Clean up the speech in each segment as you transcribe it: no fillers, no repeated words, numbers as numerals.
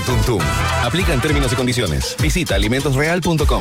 Tum Tum. Aplica en términos y condiciones. Visita alimentosreal.com. Bueno.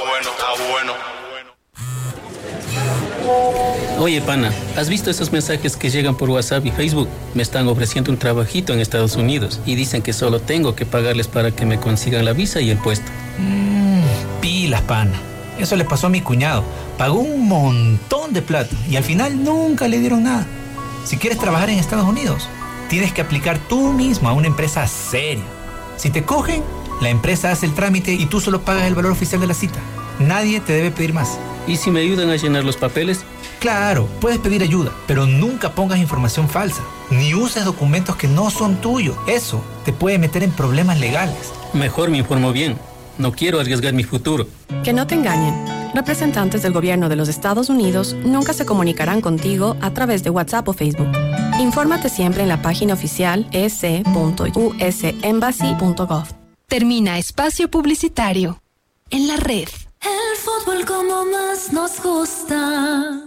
Oye, pana, ¿has visto esos mensajes que llegan por WhatsApp y Facebook? Me están ofreciendo un trabajito en Estados Unidos y dicen que solo tengo que pagarles para que me consigan la visa y el puesto. Pilas, pana. Eso le pasó a mi cuñado. Pagó un montón de plata y al final nunca le dieron nada. Si quieres trabajar en Estados Unidos, tienes que aplicar tú mismo a una empresa seria. Si te cogen, la empresa hace el trámite y tú solo pagas el valor oficial de la cita. Nadie te debe pedir más. ¿Y si me ayudan a llenar los papeles? Claro, puedes pedir ayuda, pero nunca pongas información falsa, ni uses documentos que no son tuyos. Eso te puede meter en problemas legales. Mejor me informo bien. No quiero arriesgar mi futuro. Que no te engañen. Representantes del gobierno de los Estados Unidos nunca se comunicarán contigo a través de WhatsApp o Facebook. Infórmate siempre en la página oficial ec.usembassy.gov. Termina espacio publicitario. En la red. El fútbol como más nos gusta.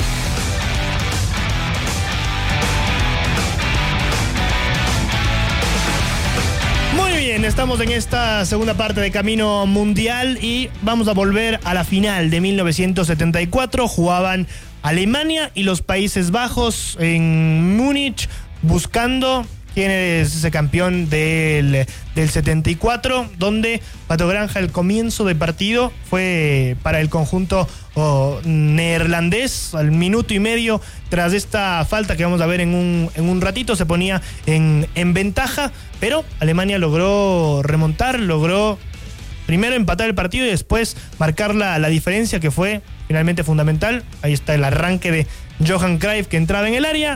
Muy bien, estamos en esta segunda parte de Camino Mundial y vamos a volver a la final de 1974. Jugaban Alemania y los Países Bajos en Múnich buscando quién es ese campeón del 74, donde Pato Granja, el comienzo de partido fue para el conjunto neerlandés. Al minuto y medio, tras esta falta que vamos a ver en un ratito, se ponía en ventaja, pero Alemania logró remontar, logró primero empatar el partido y después marcar la diferencia, que fue finalmente fundamental. Ahí está el arranque de Johan Cruyff, que entraba en el área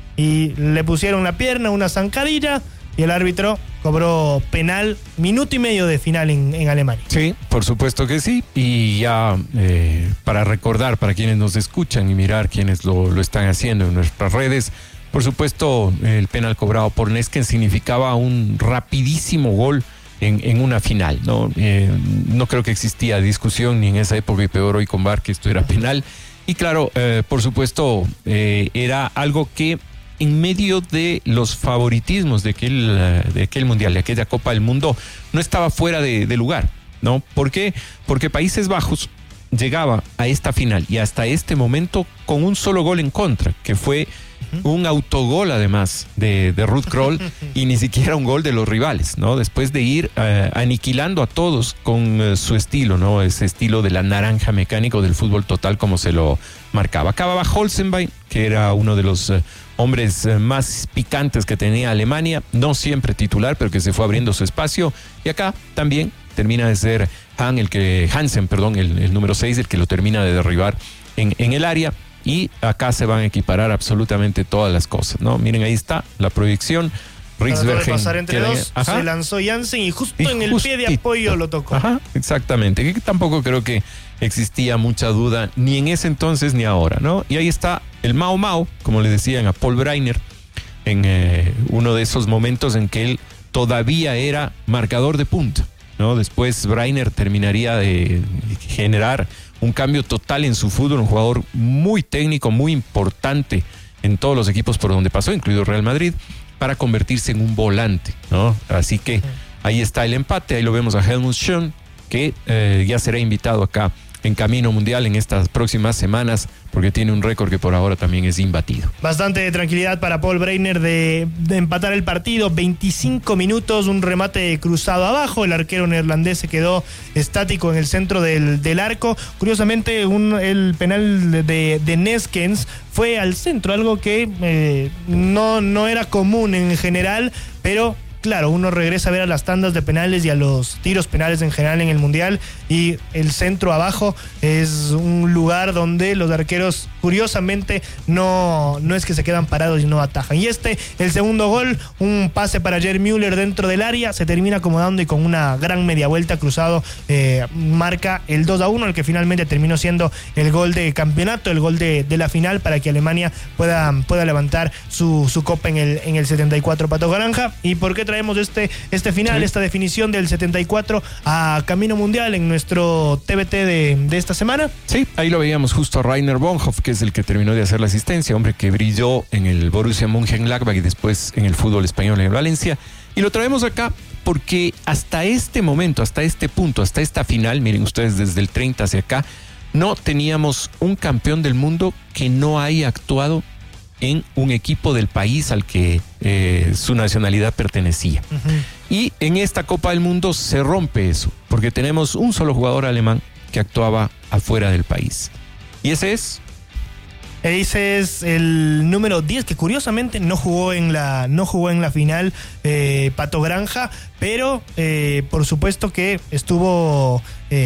y le pusieron la pierna, una zancadilla, y el árbitro cobró penal. Minuto y medio de final en Alemania. Sí, por supuesto que sí. Y ya para recordar, para quienes nos escuchan y mirar quienes lo están haciendo en nuestras redes, por supuesto el penal cobrado por Nesken significaba un rapidísimo gol en una final, ¿no? No creo que existía discusión ni en esa época, y peor hoy con VAR, que esto era penal. Y claro, por supuesto, era algo que en medio de los favoritismos de aquel mundial, de aquella Copa del Mundo, no estaba fuera de lugar, ¿no? ¿Por qué? Porque Países Bajos llegaba a esta final y hasta este momento con un solo gol en contra, que fue un autogol además de Ruud Krol, y ni siquiera un gol de los rivales, ¿no? Después de ir aniquilando a todos con su estilo, ¿no? Ese estilo de la naranja mecánico del fútbol total, como se lo marcaba. Acababa Holzenbein, que era uno de los hombres más picantes que tenía Alemania, no siempre titular, pero que se fue abriendo su espacio. Y acá también termina de ser Hansen, el número 6, el que lo termina de derribar en el área. Y acá se van a equiparar absolutamente todas las cosas, ¿no? Miren, ahí está la proyección. Riksbergen, pasar entre dos, se lanzó Jansen y justo en el pie de apoyo lo tocó. Ajá, exactamente. Que tampoco creo que existía mucha duda ni en ese entonces ni ahora, ¿no? Y ahí está el Mau Mau, como le decían a Paul Breitner, en uno de esos momentos en que él todavía era marcador de punta, ¿no? Después Breitner terminaría de generar un cambio total en su fútbol, un jugador muy técnico, muy importante en todos los equipos por donde pasó, incluido Real Madrid, para convertirse en un volante, ¿no? Así que ahí está el empate, ahí lo vemos a Helmut Schön, que ya será invitado acá en Camino Mundial en estas próximas semanas, porque tiene un récord que por ahora también es imbatido. Bastante tranquilidad para Paul Breitner de empatar el partido. 25 minutos, un remate cruzado abajo, el arquero neerlandés se quedó estático en el centro del arco. Curiosamente, el penal de Neskens fue al centro, algo que no era común en general, pero claro, uno regresa a ver a las tandas de penales y a los tiros penales en general en el Mundial, y el centro abajo es un lugar donde los arqueros, curiosamente, no es que se quedan parados y no atajan. Y el segundo gol, un pase para Gerd Müller dentro del área, se termina acomodando y con una gran media vuelta cruzado marca el 2-1, el que finalmente terminó siendo el gol de campeonato, el gol de la final, para que Alemania pueda levantar su copa en el 74. Pato Granja, ¿y por qué traemos este final, esta definición del 74 a Camino Mundial en nuestro TBT de esta semana? Sí, ahí lo veíamos justo a Rainer Bonhoff, que es el que terminó de hacer la asistencia, hombre que brilló en el Borussia Mönchengladbach y después en el fútbol español en Valencia, Y lo traemos acá porque hasta este momento, hasta este punto, hasta esta final, miren ustedes desde el 30 hacia acá, no teníamos un campeón del mundo que no haya actuado en un equipo del país al que su nacionalidad pertenecía. Y en esta Copa del Mundo se rompe eso, porque tenemos un solo jugador alemán que actuaba afuera del país. Y ese es... Ese es el número 10, que curiosamente no jugó en la final, Pato Granja, pero por supuesto que estuvo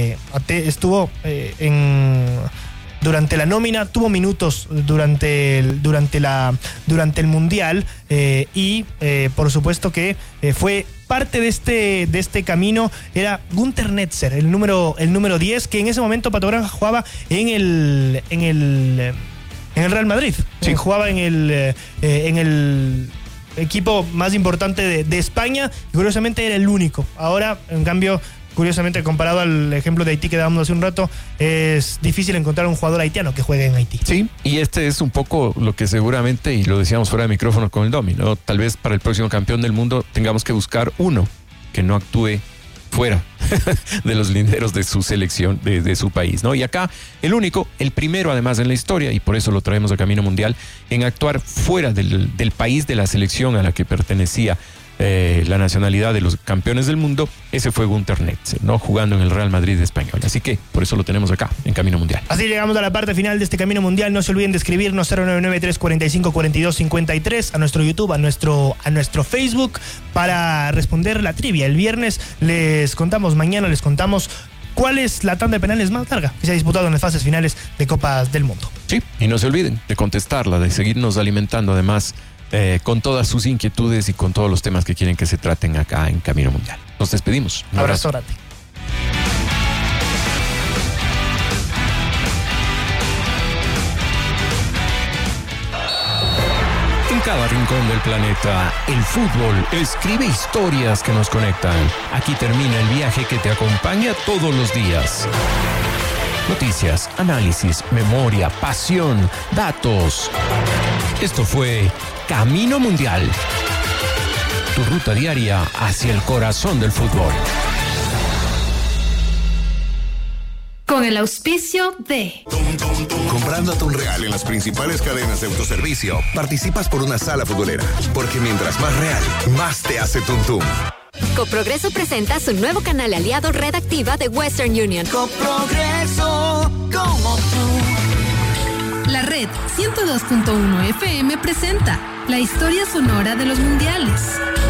durante la nómina, tuvo minutos durante el Mundial, y por supuesto que fue parte de este camino. Era Günther Netzer, el número 10, que en ese momento Pato Granja jugaba en el Real Madrid. Sí. Jugaba en el equipo más importante de España, y curiosamente era el único. Ahora, en cambio, curiosamente, comparado al ejemplo de Haití que dábamos hace un rato, es difícil encontrar un jugador haitiano que juegue en Haití. Sí, y este es un poco lo que seguramente, y lo decíamos fuera de micrófono con el Domi, ¿no? Tal vez para el próximo campeón del mundo tengamos que buscar uno que no actúe fuera de los linderos de su selección, de su país, ¿no? Y acá el único, el primero además en la historia, y por eso lo traemos a Camino Mundial, en actuar fuera del país, de la selección a la que pertenecía la nacionalidad de los campeones del mundo, ese fue Günther Netzer, ¿no? Jugando en el Real Madrid español. Así que por eso lo tenemos acá en Camino Mundial. Así llegamos a la parte final de este Camino Mundial. No se olviden de escribirnos 099-345-4253 a nuestro YouTube, a nuestro Facebook, para responder la trivia. El viernes mañana les contamos cuál es la tanda de penales más larga que se ha disputado en las fases finales de Copas del Mundo. Sí, y no se olviden de contestarla, de seguirnos alimentando además con todas sus inquietudes y con todos los temas que quieren que se traten acá en Camino Mundial. Nos despedimos. Un abrazo grande. En cada rincón del planeta, el fútbol escribe historias que nos conectan. Aquí termina el viaje que te acompaña todos los días. Noticias, análisis, memoria, pasión, datos. Esto fue Camino Mundial, tu ruta diaria hacia el corazón del fútbol. Con el auspicio de... Comprando atún real en las principales cadenas de autoservicio, participas por una sala futbolera. Porque mientras más real, más te hace tuntum. Coprogreso presenta su nuevo canal aliado Red Activa de Western Union. Coprogreso, como tú. La Red 102.1 FM presenta la historia sonora de los mundiales.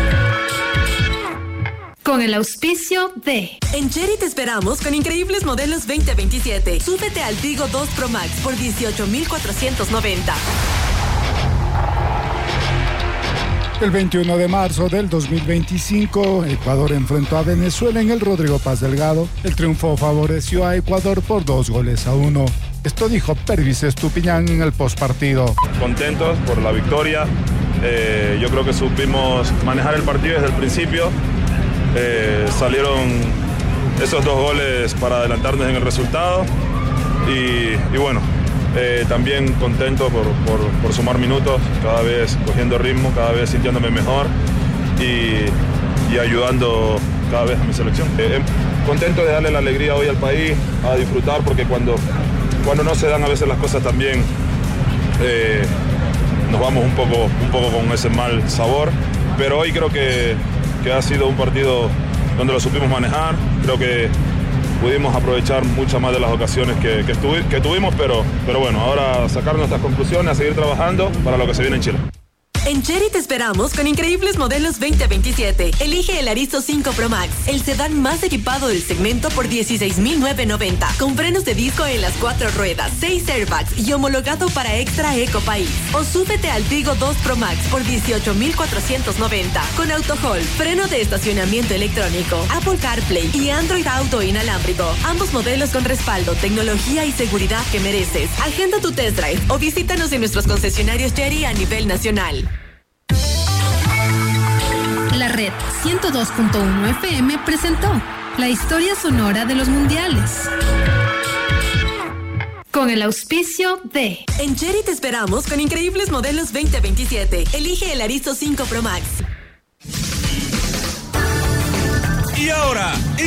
Con el auspicio de... En Chery te esperamos con increíbles modelos 2027. Súbete al Tigo 2 Pro Max por 18,490. El 21 de marzo del 2025, Ecuador enfrentó a Venezuela en el Rodrigo Paz Delgado. El triunfo favoreció a Ecuador por 2-1. Esto dijo Pervis Estupiñán en el postpartido. Contentos por la victoria. Yo creo que supimos manejar el partido desde el principio. Salieron esos 2 goles para adelantarnos en el resultado. Y bueno, también contento por sumar minutos, cada vez cogiendo ritmo, cada vez sintiéndome mejor y ayudando cada vez a mi selección. Contento de darle la alegría hoy al país, a disfrutar, porque cuando no se dan a veces las cosas también, nos vamos un poco con ese mal sabor, pero hoy creo que ha sido un partido donde lo supimos manejar. Creo que pudimos aprovechar muchas más de las ocasiones que tuvimos, pero bueno, ahora sacar nuestras conclusiones, a seguir trabajando para lo que se viene en Chile. En Chery te esperamos con increíbles modelos 2027. Elige el Arizo 5 Pro Max, el sedán más equipado del segmento por 16,990. Con frenos de disco en las 4 ruedas, 6 airbags y homologado para Extra Eco País. O súbete al Tigo 2 Pro Max por 18,490. Con Auto Hold, freno de estacionamiento electrónico, Apple CarPlay y Android Auto inalámbrico. Ambos modelos con respaldo, tecnología y seguridad que mereces. Agenda tu test drive o visítanos en nuestros concesionarios Chery a nivel nacional. La Red 102.1 FM presentó la historia sonora de los mundiales. Con el auspicio de... En Chery te esperamos con increíbles modelos 2027. Elige el Arizo 5 Pro Max.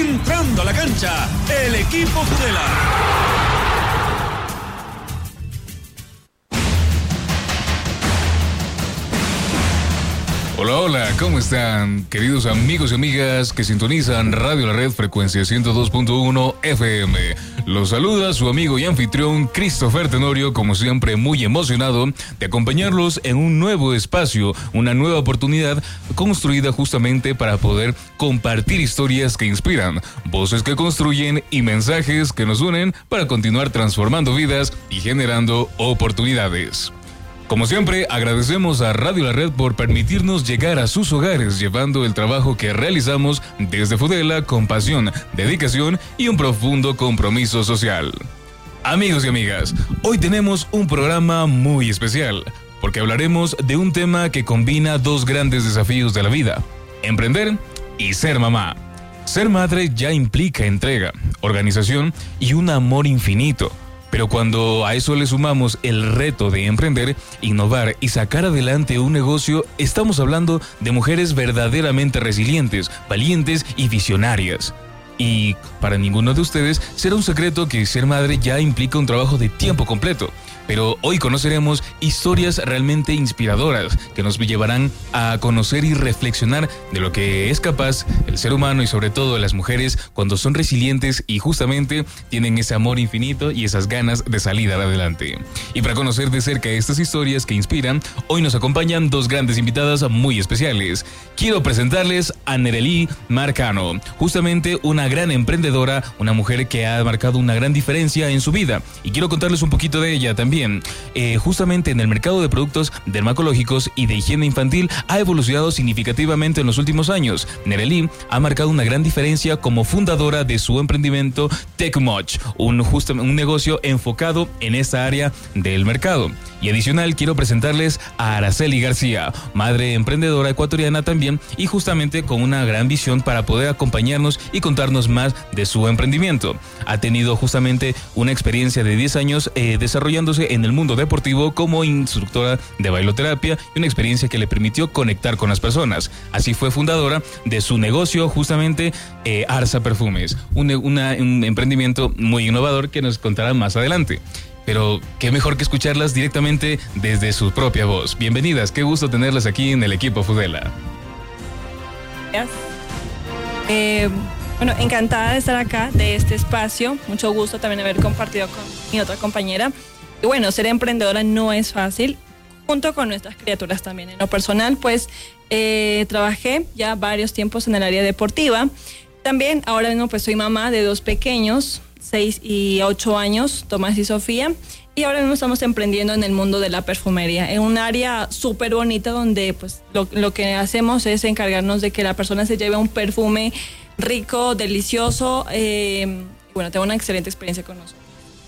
entrando a la cancha, el equipo Fudela. Hola, hola, ¿cómo están? Queridos amigos y amigas que sintonizan Radio La Red, frecuencia 102.1 FM. Los saluda su amigo y anfitrión Christopher Tenorio, como siempre muy emocionado de acompañarlos en un nuevo espacio, una nueva oportunidad construida justamente para poder compartir historias que inspiran, voces que construyen y mensajes que nos unen para continuar transformando vidas y generando oportunidades. Como siempre, agradecemos a Radio La Red por permitirnos llegar a sus hogares llevando el trabajo que realizamos desde Fudela con pasión, dedicación y un profundo compromiso social. Amigos y amigas, hoy tenemos un programa muy especial, porque hablaremos de un tema que combina dos grandes desafíos de la vida: emprender y ser mamá. Ser madre ya implica entrega, organización y un amor infinito. Pero cuando a eso le sumamos el reto de emprender, innovar y sacar adelante un negocio, estamos hablando de mujeres verdaderamente resilientes, valientes y visionarias. Y para ninguno de ustedes será un secreto que ser madre ya implica un trabajo de tiempo completo. Pero hoy conoceremos historias realmente inspiradoras que nos llevarán a conocer y reflexionar de lo que es capaz el ser humano y sobre todo las mujeres cuando son resilientes y justamente tienen ese amor infinito y esas ganas de salir adelante. Y para conocer de cerca estas historias que inspiran, hoy nos acompañan dos grandes invitadas muy especiales. Quiero presentarles a Nerely Marcano, justamente una gran emprendedora, una mujer que ha marcado una gran diferencia en su vida. Y quiero contarles un poquito de ella también. Justamente en el mercado de productos dermatológicos y de higiene infantil ha evolucionado significativamente en los últimos años. Nerely ha marcado una gran diferencia como fundadora de su emprendimiento TechMuch, un negocio enfocado en esta área del mercado. Y adicional quiero presentarles a Araceli García, madre emprendedora ecuatoriana también y justamente con una gran visión para poder acompañarnos y contarnos más de su emprendimiento. Ha tenido justamente una experiencia de 10 años desarrollándose en el mundo deportivo como instructora de bailoterapia y una experiencia que le permitió conectar con las personas. Así fue fundadora de su negocio justamente Arsa Perfumes, un emprendimiento muy innovador que nos contará más adelante. Pero qué mejor que escucharlas directamente desde su propia voz. Bienvenidas, qué gusto tenerlas aquí en el equipo Fudela. Bueno, encantada de estar acá, de este espacio. Mucho gusto también haber compartido con mi otra compañera. Y bueno, ser emprendedora no es fácil, junto con nuestras criaturas también. En lo personal, pues, trabajé ya varios tiempos en el área deportiva. También, ahora mismo, pues, soy mamá de dos pequeños, 6 y 8 años, Tomás y Sofía. Y ahora mismo estamos emprendiendo en el mundo de la perfumería, en un área súper bonita donde, pues, lo que hacemos es encargarnos de que la persona se lleve un perfume rico, delicioso. Bueno, tengo una excelente experiencia con nosotros.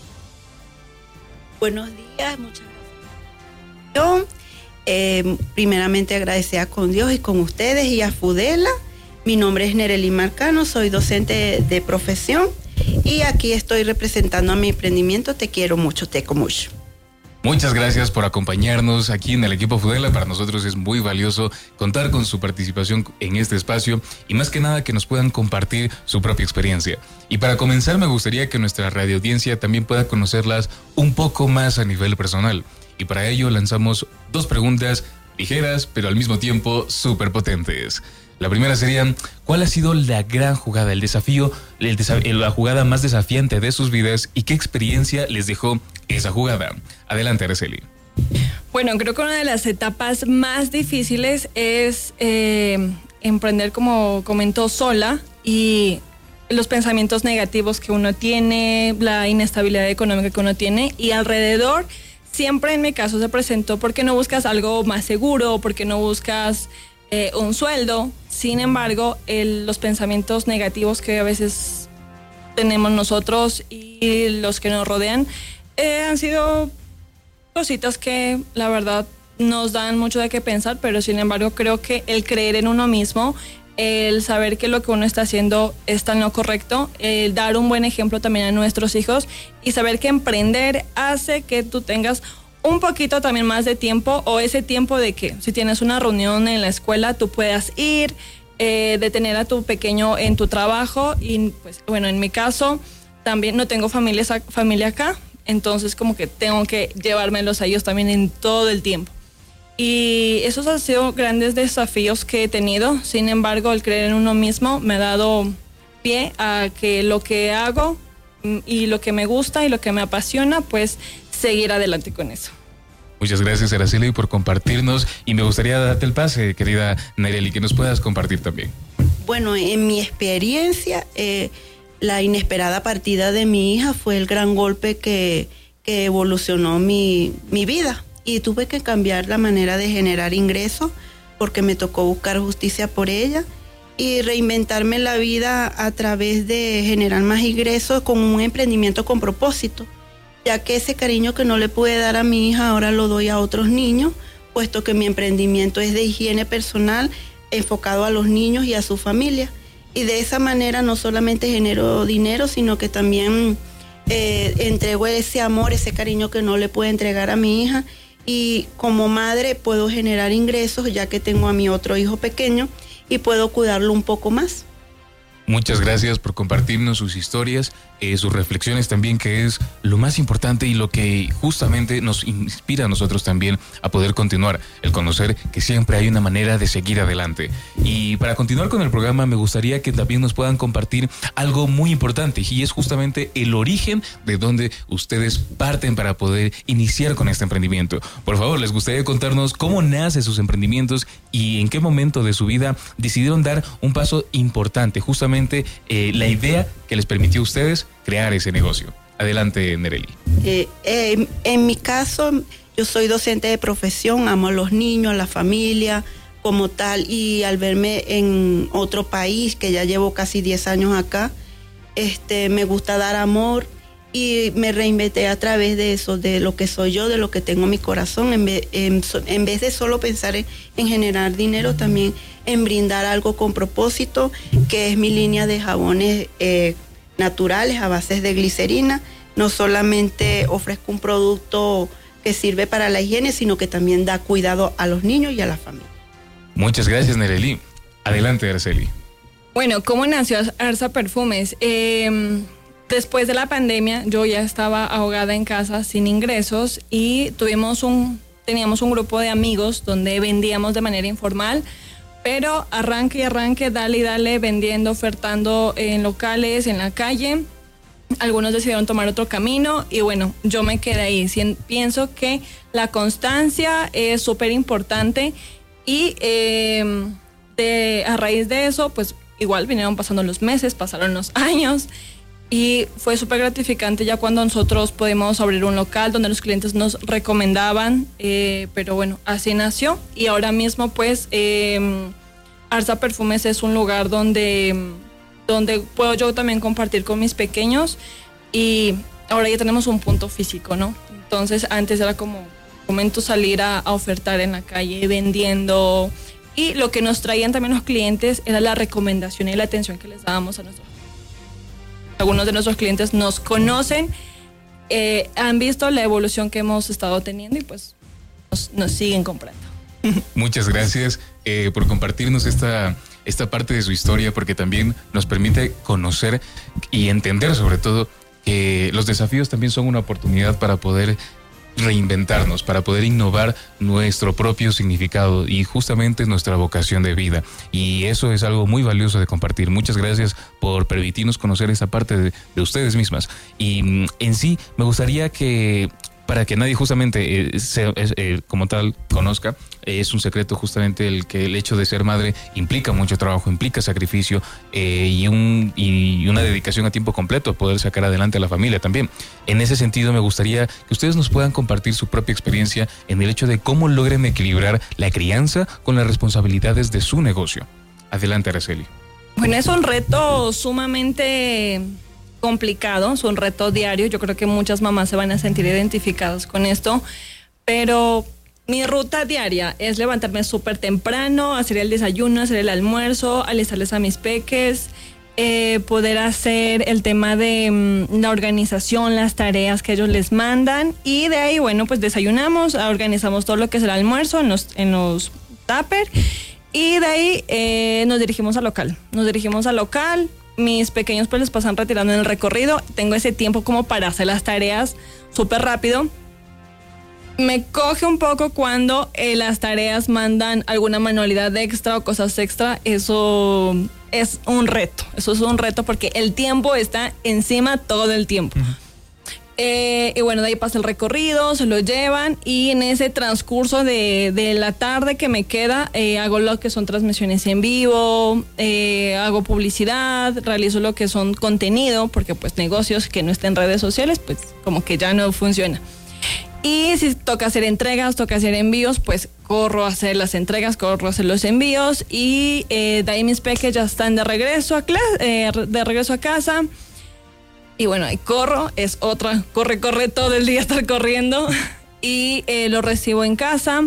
Buenos días, muchas gracias. Yo, primeramente agradecida con Dios y con ustedes y a Fudela. Mi nombre es Nerely Marcano, soy docente de profesión y aquí estoy representando a mi emprendimiento Te Quiero Mucho, TechMuch. Muchas gracias por acompañarnos aquí en el equipo Fudela. Para nosotros es muy valioso contar con su participación en este espacio y más que nada que nos puedan compartir su propia experiencia. Y para comenzar me gustaría que nuestra radioaudiencia también pueda conocerlas un poco más a nivel personal. Y para ello lanzamos dos preguntas ligeras pero al mismo tiempo súper potentes. La primera sería, ¿cuál ha sido la gran jugada, el desafío, la jugada más desafiante de sus vidas y qué experiencia les dejó esa jugada? Adelante, Araceli. Bueno, creo que una de las etapas más difíciles es emprender, como comentó, sola, y los pensamientos negativos que uno tiene, la inestabilidad económica que uno tiene y alrededor. Siempre en mi caso se presentó porque no buscas algo más seguro, porque no buscas un sueldo. Sin embargo, los pensamientos negativos que a veces tenemos nosotros y los que nos rodean han sido cositas que la verdad nos dan mucho de qué pensar, pero sin embargo creo que el creer en uno mismo, el saber que lo que uno está haciendo está en lo correcto, el dar un buen ejemplo también a nuestros hijos y saber que emprender hace que tú tengas un poquito también más de tiempo, o ese tiempo de que si tienes una reunión en la escuela tú puedas ir, de tener a tu pequeño en tu trabajo y pues bueno, en mi caso también no tengo familia acá, entonces como que tengo que llevármelos a ellos también en todo el tiempo. Y esos han sido grandes desafíos que he tenido. Sin embargo, el creer en uno mismo me ha dado pie a que lo que hago y lo que me gusta y lo que me apasiona, pues seguir adelante con eso. Muchas gracias, Araceli, por compartirnos, y me gustaría darte el pase, querida Nayeli, que nos puedas compartir también. Bueno, en mi experiencia, la inesperada partida de mi hija fue el gran golpe que evolucionó mi vida, y tuve que cambiar la manera de generar ingresos porque me tocó buscar justicia por ella y reinventarme la vida a través de generar más ingresos con un emprendimiento con propósito, ya que ese cariño que no le pude dar a mi hija ahora lo doy a otros niños, puesto que mi emprendimiento es de higiene personal enfocado a los niños y a su familia. Y de esa manera no solamente genero dinero, sino que también entrego ese amor, ese cariño que no le puedo entregar a mi hija. Y como madre puedo generar ingresos, ya que tengo a mi otro hijo pequeño y puedo cuidarlo un poco más. Muchas gracias por compartirnos sus historias, sus reflexiones también, que es lo más importante y lo que justamente nos inspira a nosotros también a poder continuar, el conocer que siempre hay una manera de seguir adelante. Y para continuar con el programa, me gustaría que también nos puedan compartir algo muy importante, y es justamente el origen de donde ustedes parten para poder iniciar con este emprendimiento. Por favor, les gustaría contarnos cómo nacen sus emprendimientos y en qué momento de su vida decidieron dar un paso importante, justamente la idea que les permitió a ustedes crear ese negocio. Adelante, Nereli. En mi caso, yo soy docente de profesión, amo a los niños, a la familia como tal, y al verme en otro país, que ya llevo casi 10 años acá, me gusta dar amor y me reinventé a través de eso, de lo que soy yo, de lo que tengo en mi corazón, en vez de solo pensar en generar dinero, también en brindar algo con propósito, que es mi línea de jabones naturales a bases de glicerina. No solamente ofrezco un producto que sirve para la higiene, sino que también da cuidado a los niños y a la familia. Muchas gracias, Nereli. Adelante, Araceli. Bueno, ¿cómo nació Arsa Perfumes? Después de la pandemia, yo ya estaba ahogada en casa sin ingresos y teníamos un grupo de amigos donde vendíamos de manera informal, pero arranque y arranque, dale y dale, vendiendo, ofertando en locales, en la calle. Algunos decidieron tomar otro camino y bueno, yo me quedé ahí. Pienso que la constancia es súper importante y a raíz de eso, pues igual vinieron pasando los meses, pasaron los años y fue súper gratificante ya cuando nosotros pudimos abrir un local donde los clientes nos recomendaban, pero bueno, así nació y ahora mismo pues Arsa Perfumes es un lugar donde puedo yo también compartir con mis pequeños y ahora ya tenemos un punto físico, ¿no? Entonces antes era como momento salir a ofertar en la calle vendiendo y lo que nos traían también los clientes era la recomendación y la atención que les dábamos a nuestros clientes. Algunos de nuestros clientes nos conocen, han visto la evolución que hemos estado teniendo y pues nos siguen comprando. Muchas gracias por compartirnos esta parte de su historia, porque también nos permite conocer y entender sobre todo que los desafíos también son una oportunidad para poder reinventarnos, para poder innovar nuestro propio significado y justamente nuestra vocación de vida, y eso es algo muy valioso de compartir. Muchas gracias por permitirnos conocer esa parte de ustedes mismas, y en sí me gustaría que para que nadie justamente como tal conozca, es un secreto justamente el hecho de ser madre implica mucho trabajo, implica sacrificio y una dedicación a tiempo completo a poder sacar adelante a la familia también. En ese sentido me gustaría que ustedes nos puedan compartir su propia experiencia en el hecho de cómo logran equilibrar la crianza con las responsabilidades de su negocio. Adelante, Araceli. Bueno, es un reto sumamente complicado, es un reto diario. Yo creo que muchas mamás se van a sentir identificadas con esto, pero mi ruta diaria es levantarme súper temprano, hacer el desayuno, hacer el almuerzo, alistarles a mis peques, poder hacer el tema de la organización, las tareas que ellos les mandan, y de ahí, bueno, pues desayunamos, organizamos todo lo que es el almuerzo en los tupper Y de ahí nos dirigimos al local. Mis pequeños pues les pasan retirando en el recorrido. Tengo ese tiempo como para hacer las tareas súper rápido. Me coge un poco cuando las tareas mandan alguna manualidad extra o cosas extra. Eso es un reto. Porque el tiempo está encima todo el tiempo. Y bueno, de ahí pasa el recorrido, se lo llevan y en ese transcurso de la tarde que me queda, hago lo que son transmisiones en vivo, hago publicidad, realizo lo que son contenido, porque pues negocios que no estén en redes sociales, pues como que ya no funciona. Y si toca hacer entregas, toca hacer envíos, pues corro a hacer las entregas, corro a hacer los envíos y de ahí mis peques ya están de regreso a casa. Y bueno, ahí corro, es otra, corre todo el día estar corriendo y lo recibo en casa.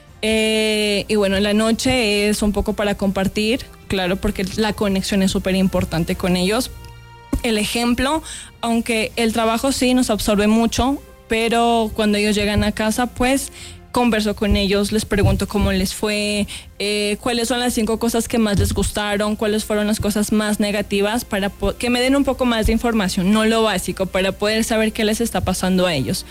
Y bueno, en la noche es un poco para compartir, claro, porque la conexión es súper importante con ellos. El ejemplo, aunque el trabajo sí nos absorbe mucho, pero cuando ellos llegan a casa, pues converso con ellos, les pregunto cómo les fue, cuáles son las 5 cosas que más les gustaron, cuáles fueron las cosas más negativas, para que me den un poco más de información, no lo básico, para poder saber qué les está pasando a ellos.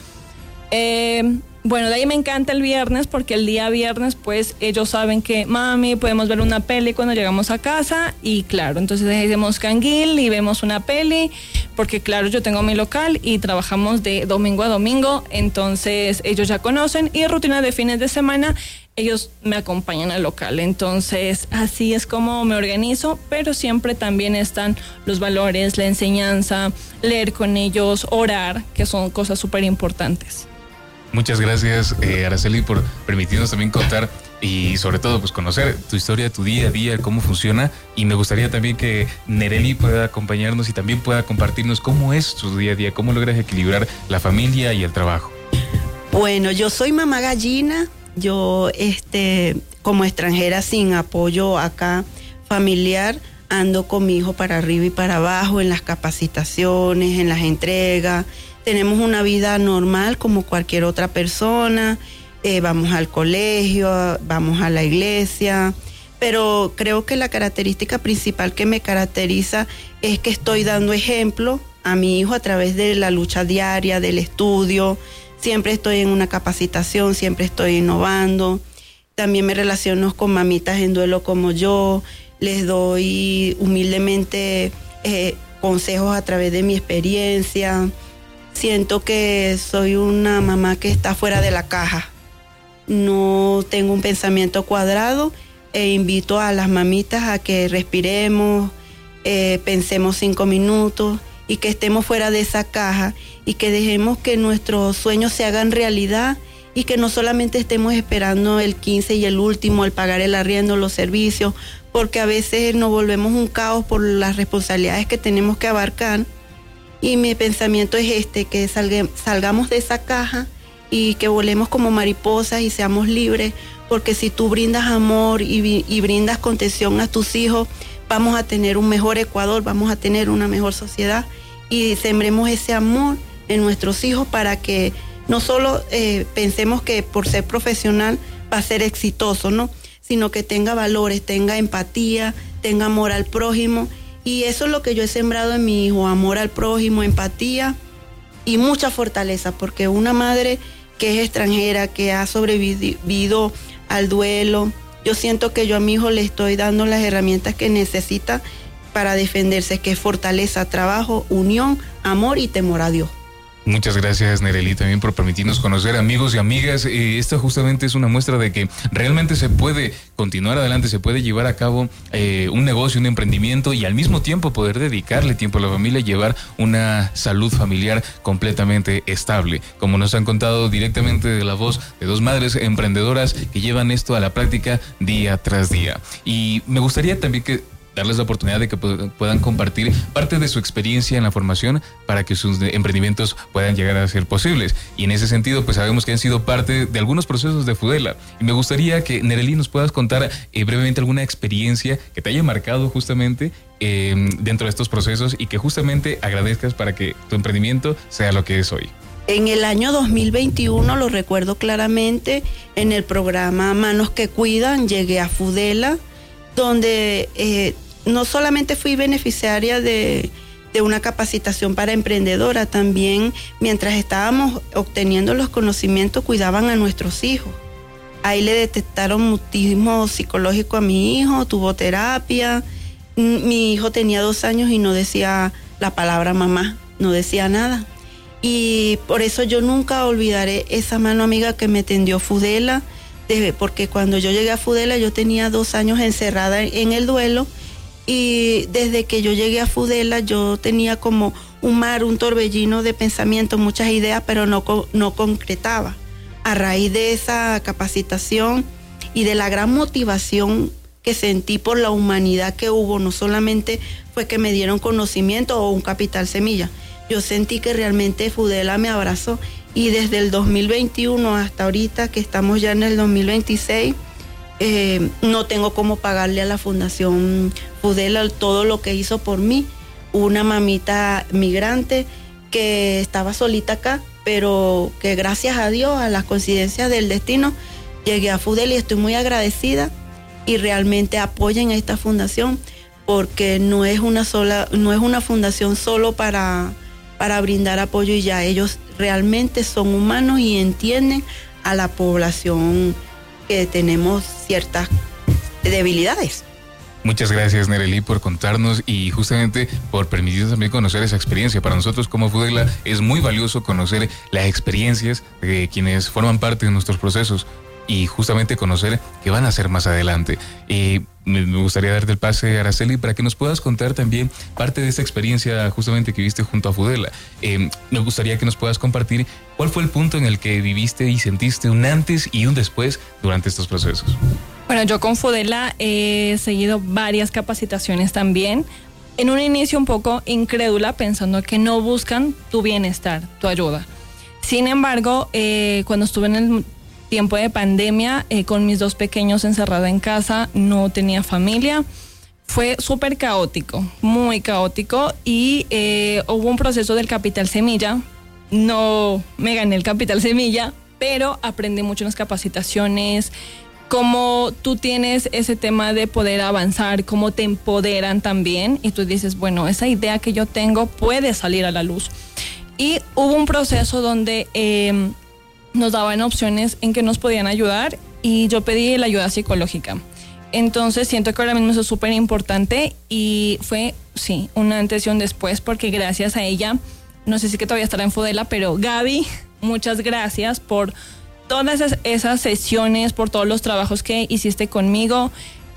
Bueno, de ahí me encanta el viernes, porque el día viernes, pues, ellos saben que, mami, podemos ver una peli cuando llegamos a casa, y claro, entonces hacemos canguil y vemos una peli, porque claro, yo tengo mi local y trabajamos de domingo a domingo, entonces ellos ya conocen, y rutina de fines de semana, ellos me acompañan al local, entonces así es como me organizo, pero siempre también están los valores, la enseñanza, leer con ellos, orar, que son cosas súper importantes. Muchas gracias, Araceli, por permitirnos también contar y sobre todo pues conocer tu historia, tu día a día, cómo funciona, y me gustaría también que Nerely pueda acompañarnos y también pueda compartirnos cómo es tu día a día, cómo logras equilibrar la familia y el trabajo. Bueno, yo soy mamá gallina, yo como extranjera sin apoyo acá familiar, ando con mi hijo para arriba y para abajo en las capacitaciones, en las entregas. Tenemos una vida normal como cualquier otra persona, vamos al colegio, vamos a la iglesia, pero creo que la característica principal que me caracteriza es que estoy dando ejemplo a mi hijo a través de la lucha diaria, del estudio, siempre estoy en una capacitación, siempre estoy innovando, también me relaciono con mamitas en duelo como yo, les doy humildemente consejos a través de mi experiencia. Siento que soy una mamá que está fuera de la caja. No tengo un pensamiento cuadrado e invito a las mamitas a que respiremos, pensemos 5 minutos y que estemos fuera de esa caja y que dejemos que nuestros sueños se hagan realidad y que no solamente estemos esperando el 15 y el último, el pagar el arriendo, los servicios, porque a veces nos volvemos un caos por las responsabilidades que tenemos que abarcar. Y mi pensamiento es que salgamos de esa caja y que volemos como mariposas y seamos libres, porque si tú brindas amor y brindas contención a tus hijos, vamos a tener un mejor Ecuador, vamos a tener una mejor sociedad, y sembremos ese amor en nuestros hijos para que no solo pensemos que por ser profesional va a ser exitoso, ¿no? Sino que tenga valores, tenga empatía, tenga amor al prójimo. Y eso es lo que yo he sembrado en mi hijo, amor al prójimo, empatía y mucha fortaleza, porque una madre que es extranjera, que ha sobrevivido al duelo, yo siento que yo a mi hijo le estoy dando las herramientas que necesita para defenderse, que es fortaleza, trabajo, unión, amor y temor a Dios. Muchas gracias, Nerely, también por permitirnos conocer amigos y amigas. Esta justamente es una muestra de que realmente se puede continuar adelante, se puede llevar a cabo un negocio, un emprendimiento y al mismo tiempo poder dedicarle tiempo a la familia y llevar una salud familiar completamente estable. Como nos han contado directamente de la voz de 2 madres emprendedoras que llevan esto a la práctica día tras día. Y me gustaría también darles la oportunidad de que puedan compartir parte de su experiencia en la formación para que sus emprendimientos puedan llegar a ser posibles. Y en ese sentido, pues sabemos que han sido parte de algunos procesos de Fudela. Y me gustaría que, Nerely, nos puedas contar brevemente alguna experiencia que te haya marcado justamente dentro de estos procesos y que justamente agradezcas para que tu emprendimiento sea lo que es hoy. En el año 2021, lo recuerdo claramente, en el programa Manos que Cuidan, llegué a Fudela, donde no solamente fui beneficiaria de una capacitación para emprendedora, también mientras estábamos obteniendo los conocimientos, cuidaban a nuestros hijos. Ahí le detectaron mutismo psicológico a mi hijo, tuvo terapia. Mi hijo tenía 2 años y no decía la palabra mamá, no decía nada. Y por eso yo nunca olvidaré esa mano amiga que me tendió Fudela, porque cuando yo llegué a Fudela yo tenía 2 años encerrada en el duelo, y desde que yo llegué a Fudela yo tenía como un mar, un torbellino de pensamientos, muchas ideas, pero no concretaba. A raíz de esa capacitación y de la gran motivación que sentí por la humanidad que hubo, no solamente fue que me dieron conocimiento o un capital semilla, yo sentí que realmente Fudela me abrazó, y desde el 2021 hasta ahorita que estamos ya en el 2026, no tengo cómo pagarle a la Fundación Fudela todo lo que hizo por mí. Una mamita migrante que estaba solita acá, pero que gracias a Dios, a las coincidencias del destino, llegué a Fudela y estoy muy agradecida, y realmente apoyen a esta fundación, porque no es una fundación solo para brindar apoyo y ya. Ellos realmente son humanos y entienden a la población que tenemos ciertas debilidades. Muchas gracias, Nerely, por contarnos y justamente por permitirnos también conocer esa experiencia. Para nosotros como Fudela es muy valioso conocer las experiencias de quienes forman parte de nuestros procesos y justamente conocer qué van a hacer más adelante. Me gustaría darte el pase, Araceli, para que nos puedas contar también parte de esta experiencia justamente que viviste junto a Fudela. Me gustaría que nos puedas compartir cuál fue el punto en el que viviste y sentiste un antes y un después durante estos procesos. Bueno, yo con Fudela he seguido varias capacitaciones también. En un inicio un poco incrédula, pensando que no buscan tu bienestar, tu ayuda. Sin embargo, cuando estuve en el tiempo de pandemia, con mis 2 pequeños encerrada en casa, no tenía familia, fue súper caótico, muy caótico, y hubo un proceso del capital semilla. No me gané el capital semilla, pero aprendí mucho en las capacitaciones, cómo tú tienes ese tema de poder avanzar, cómo te empoderan también, y tú dices, bueno, esa idea que yo tengo puede salir a la luz. Y hubo un proceso donde nos daban opciones en que nos podían ayudar, y yo pedí la ayuda psicológica. Entonces siento que ahora mismo eso es súper importante, y fue, sí, un antes y un después, porque gracias a ella, no sé si que todavía estará en Fudela, pero Gaby, muchas gracias por todas esas sesiones, por todos los trabajos que hiciste conmigo.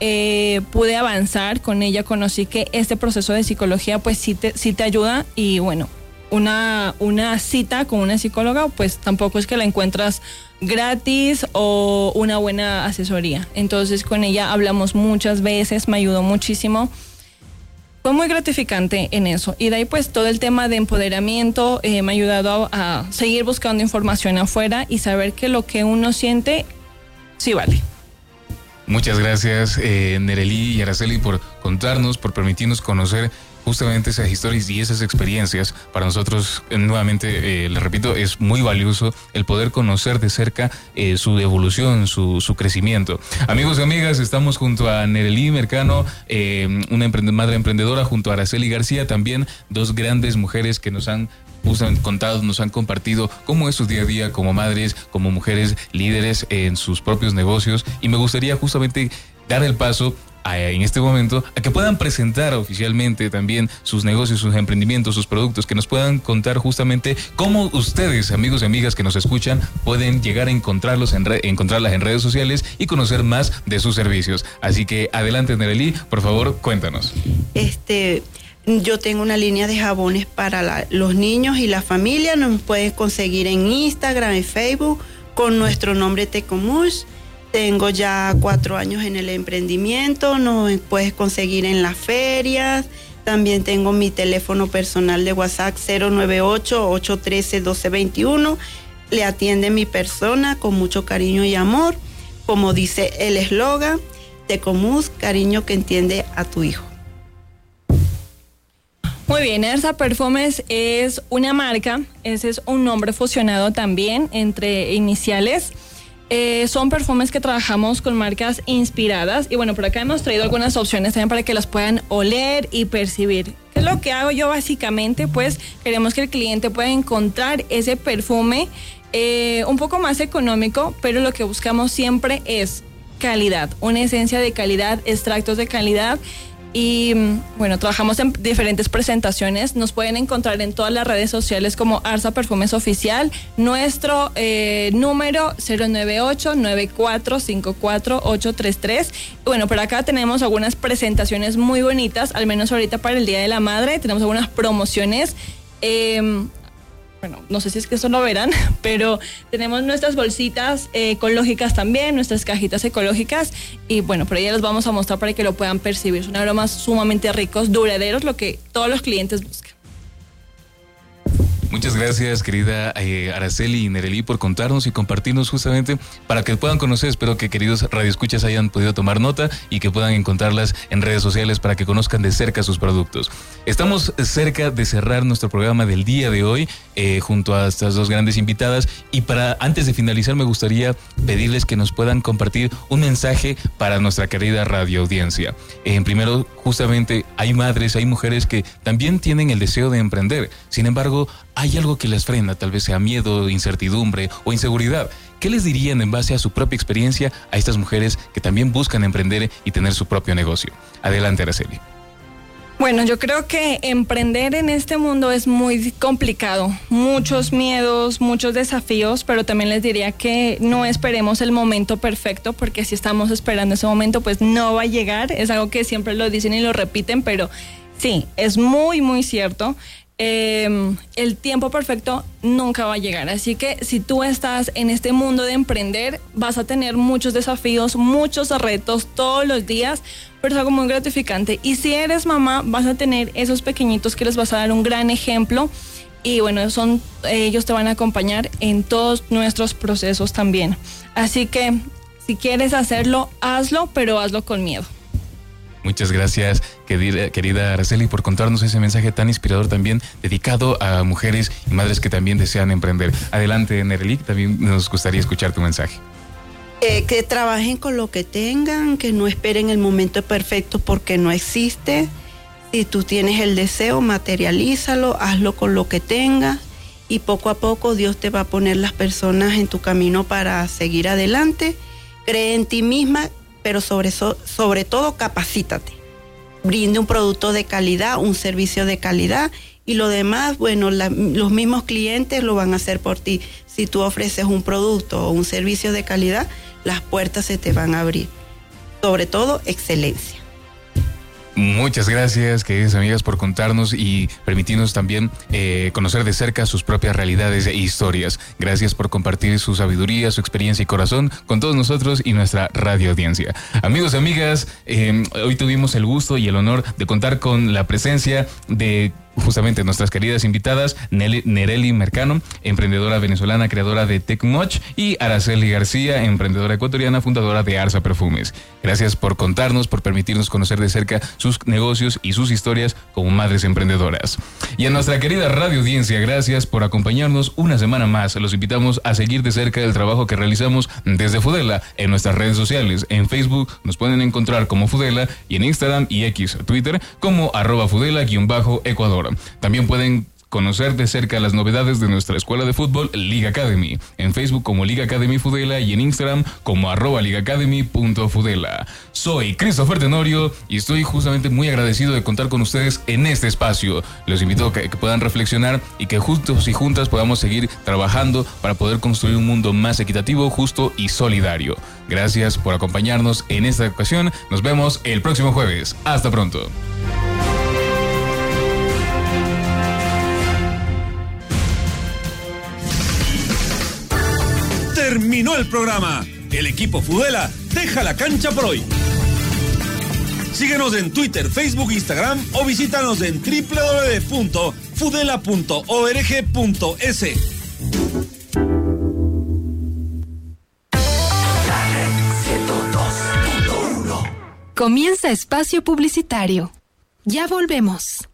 Pude avanzar con ella, conocí que este proceso de psicología pues sí te ayuda, y bueno, una cita con una psicóloga pues tampoco es que la encuentras gratis o una buena asesoría. Entonces con ella hablamos muchas veces, me ayudó muchísimo. Fue muy gratificante en eso, y de ahí pues todo el tema de empoderamiento me ha ayudado a seguir buscando información afuera y saber que lo que uno siente sí vale. Muchas gracias, Nerely y Araceli, por contarnos, por permitirnos conocer justamente esas historias y esas experiencias. Para nosotros, nuevamente, les repito, es muy valioso el poder conocer de cerca su evolución, su crecimiento. Amigos y amigas, estamos junto a Nerely Mercano, una madre emprendedora, junto a Araceli García, también 2 grandes mujeres que nos han contado, nos han compartido cómo es su día a día como madres, como mujeres líderes en sus propios negocios, y me gustaría justamente dar el paso en este momento a que puedan presentar oficialmente también sus negocios, sus emprendimientos, sus productos, que nos puedan contar justamente cómo ustedes, amigos y amigas que nos escuchan, pueden llegar a encontrarlas en redes sociales y conocer más de sus servicios. Así que adelante, Nerely, por favor, cuéntanos. Yo tengo una línea de jabones para los niños y la familia. Nos pueden conseguir en Instagram, en Facebook, con nuestro nombre Tecomush. Tengo ya 4 años en el emprendimiento. Nos puedes conseguir en las ferias. También tengo mi teléfono personal de WhatsApp 098-813-1221. Le atiende mi persona con mucho cariño y amor. Como dice el eslogan, Tecomush, cariño que entiende a tu hijo. Muy bien, Arsa Perfumes es una marca, ese es un nombre fusionado también entre iniciales. Son perfumes que trabajamos con marcas inspiradas y bueno, por acá hemos traído algunas opciones también para que las puedan oler y percibir. ¿Qué es lo que hago yo básicamente? Pues queremos que el cliente pueda encontrar ese perfume un poco más económico, pero lo que buscamos siempre es calidad, una esencia de calidad, extractos de calidad. Y bueno, trabajamos en diferentes presentaciones. Nos pueden encontrar en todas las redes sociales como Arsa Perfumes Oficial. Nuestro número 098-9454-833. Bueno, por acá tenemos algunas presentaciones muy bonitas, al menos ahorita para el Día de la Madre. Tenemos algunas promociones. Bueno, no sé si es que eso lo verán, pero tenemos nuestras bolsitas ecológicas también, nuestras cajitas ecológicas y bueno, por ahí las vamos a mostrar para que lo puedan percibir. Son aromas sumamente ricos, duraderos, lo que todos los clientes buscan. Muchas gracias, querida Araceli y Nereli, por contarnos y compartirnos justamente para que puedan conocer. Espero que queridos radioescuchas hayan podido tomar nota y que puedan encontrarlas en redes sociales para que conozcan de cerca sus productos. Estamos cerca de cerrar nuestro programa del día de hoy junto a estas dos grandes invitadas y antes de finalizar me gustaría pedirles que nos puedan compartir un mensaje para nuestra querida radioaudiencia. Primero, justamente hay madres, hay mujeres que también tienen el deseo de emprender, sin embargo, hay algo que les frena, tal vez sea miedo, incertidumbre o inseguridad. ¿Qué les dirían en base a su propia experiencia a estas mujeres que también buscan emprender y tener su propio negocio? Adelante, Araceli. Bueno, yo creo que emprender en este mundo es muy complicado. Muchos miedos, muchos desafíos, pero también les diría que no esperemos el momento perfecto, porque si estamos esperando ese momento, pues no va a llegar. Es algo que siempre lo dicen y lo repiten, pero sí, es muy, muy cierto. El tiempo perfecto nunca va a llegar, así que si tú estás en este mundo de emprender vas a tener muchos desafíos, muchos retos todos los días, pero es algo muy gratificante. Y si eres mamá vas a tener esos pequeñitos que les vas a dar un gran ejemplo y bueno, ellos te van a acompañar en todos nuestros procesos también, así que si quieres hacerlo, pero hazlo con miedo. Muchas gracias, querida Araceli, por contarnos ese mensaje tan inspirador también dedicado a mujeres y madres que también desean emprender. Adelante, Nereli, también nos gustaría escuchar tu mensaje. Que trabajen con lo que tengan, que no esperen el momento perfecto porque no existe. Si tú tienes el deseo, materialízalo, hazlo con lo que tengas y poco a poco Dios te va a poner las personas en tu camino para seguir adelante. Cree en ti misma, pero sobre todo capacítate. Brinde un producto de calidad, un servicio de calidad y lo demás, bueno, los mismos clientes lo van a hacer por ti. Si tú ofreces un producto o un servicio de calidad, las puertas se te van a abrir. Sobre todo, excelencia. Muchas gracias, queridas amigas, por contarnos y permitirnos también conocer de cerca sus propias realidades e historias. Gracias por compartir su sabiduría, su experiencia y corazón con todos nosotros y nuestra radio audiencia. Amigos y amigas, hoy tuvimos el gusto y el honor de contar con la presencia de justamente nuestras queridas invitadas, Nereli Mercano, emprendedora venezolana, creadora de Tecmoch, y Araceli García, emprendedora ecuatoriana, fundadora de Arsa Perfumes. Gracias por contarnos, por permitirnos conocer de cerca sus negocios y sus historias como madres emprendedoras. Y a nuestra querida radio audiencia, gracias por acompañarnos una semana más. Los invitamos a seguir de cerca el trabajo que realizamos desde Fudela en nuestras redes sociales. En Facebook nos pueden encontrar como Fudela y en Instagram y Twitter como @Fudela_Ecuador. También pueden conocer de cerca las novedades de nuestra escuela de fútbol Liga Academy, en Facebook como Liga Academy Fudela y en Instagram como @ligaacademy.fudela. Soy Christopher Tenorio y estoy justamente muy agradecido de contar con ustedes en este espacio. Los invito a que puedan reflexionar y que juntos y juntas podamos seguir trabajando para poder construir un mundo más equitativo, justo y solidario. Gracias por acompañarnos en esta ocasión. Nos vemos el próximo jueves. Hasta pronto. Terminó el programa. El equipo Fudela deja la cancha por hoy. Síguenos en Twitter, Facebook, Instagram o visítanos en www.fudela.org.es. Comienza espacio publicitario. Ya volvemos.